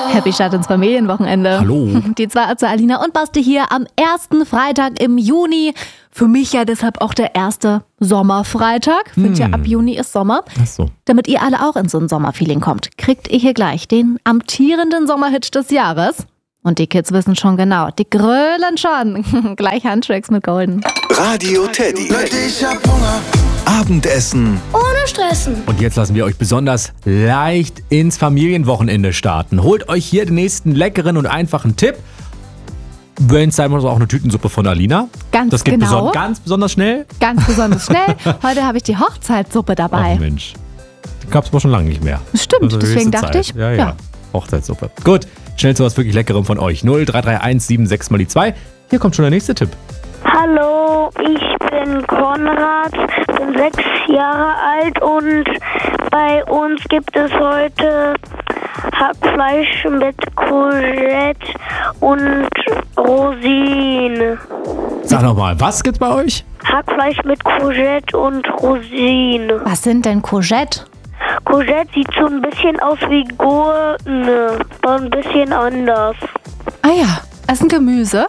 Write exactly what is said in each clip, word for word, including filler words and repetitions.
Happy Start ins Familienwochenende. Hallo. Die zwei, also Alina und Basti hier am ersten Freitag im Juni. Für mich ja deshalb auch der erste Sommerfreitag. Hm. Finde ja, ab Juni ist Sommer. Ach so. Damit ihr alle auch in so ein Sommerfeeling kommt, kriegt ihr hier gleich den amtierenden Sommerhit des Jahres. Und die Kids wissen schon genau, die grölen schon. Gleich Handtracks mit Golden. Radio Teddy. Leute, ich hab Hunger. Abendessen. Ohne Stressen. Und jetzt lassen wir euch besonders leicht ins Familienwochenende starten. Holt euch hier den nächsten leckeren und einfachen Tipp. Wenn es sein muss, auch eine Tütensuppe von Alina. Ganz das geht genau. beson- ganz besonders schnell. Ganz besonders schnell. Heute habe ich die Hochzeitssuppe dabei. Ach Mensch, die gab es aber schon lange nicht mehr. Stimmt, Also deswegen höchste dachte Zeit. ich. Ja, ja, ja. Hochzeitssuppe. Gut, schnell zu was wirklich Leckerem von euch. null drei drei eins sieben sechs mal die zwei. Hier kommt schon der nächste Tipp. Hallo, ich bin Konrad, bin sechs Jahre alt und bei uns gibt es heute Hackfleisch mit Courgette und Rosinen. Sag nochmal, was gibt's bei euch? Hackfleisch mit Courgette und Rosinen. Was sind denn Courgette? Courgette sieht so ein bisschen aus wie Gurken, aber ein bisschen anders. Ah ja, das ist ein Gemüse.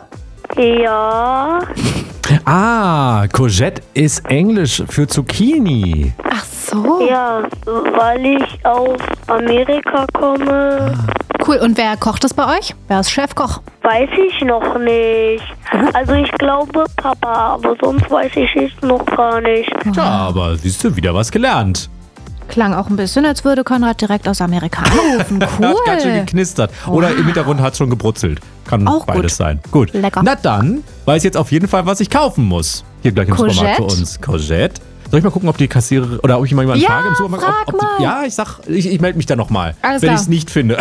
Ja. Ah, Courgette ist Englisch für Zucchini. Ach so. Ja, weil ich aus Amerika komme. Cool, und wer kocht das bei euch? Wer ist Chefkoch? Weiß ich noch nicht. Also ich glaube Papa, aber sonst weiß ich es noch gar nicht. Ja, aber siehst du, wieder was gelernt. Klang auch ein bisschen, als würde Konrad direkt aus Amerika anrufen. Cool. Hat ganz schön geknistert. Oder im Hintergrund hat es schon gebrutzelt. Kann Auch beides gut. sein. Gut. Lecker. Na dann weiß jetzt auf jeden Fall, was ich kaufen muss. Hier gleich im Courgette? Supermarkt für uns. Courgette. Soll ich mal gucken, ob die Kassiererin oder ob ich mal jemanden Ja, frage im Supermarkt? frag ob, ob die, mal. ja, ich sag, ich, ich melde mich da nochmal, Alles wenn klar. ich es nicht finde.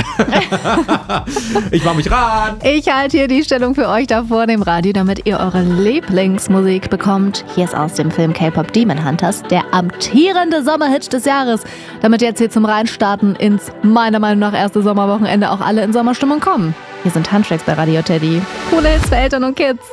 Ich mach mich ran. Ich halte hier die Stellung für euch da vor dem Radio, damit ihr eure Lieblingsmusik bekommt. Hier ist aus dem Film K-Pop Demon Hunters der amtierende Sommerhit des Jahres. Damit jetzt hier zum Reinstarten ins meiner Meinung nach erste Sommerwochenende auch alle in Sommerstimmung kommen. Hier sind Handtracks bei Radio Teddy. Coole Hits für Eltern und Kids.